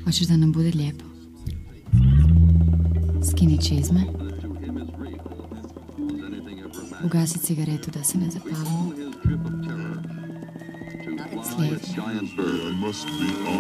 Hoćeš da nam bude lijepo? Skini čizme. Ugasi cigaretu da se ne zapalimo. Slijedi.